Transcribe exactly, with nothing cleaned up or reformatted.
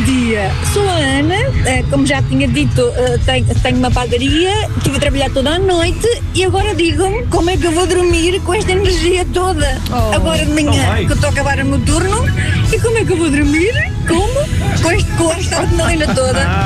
dia. Sou a Ana, eh, como já tinha dito, eh, tenho, tenho uma padaria, estive a trabalhar toda a noite e agora digam-me como é que eu vou dormir com esta energia toda. Oh, agora de manhã, que eu estou a acabar o meu turno, e como é que eu vou dormir? Como? Com, este, com esta adrenalina toda.